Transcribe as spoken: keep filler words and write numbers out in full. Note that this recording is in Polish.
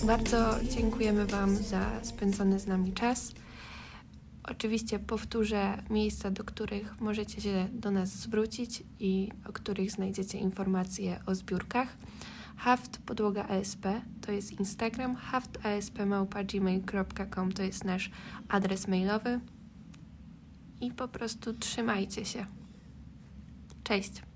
Bardzo dziękujemy Wam za spędzony z nami czas. Oczywiście powtórzę miejsca, do których możecie się do nas zwrócić i o których znajdziecie informacje o zbiórkach. Haft podłoga A S P to jest Instagram, haftasp małpa gmail kropka com to jest nasz adres mailowy i po prostu trzymajcie się. Cześć!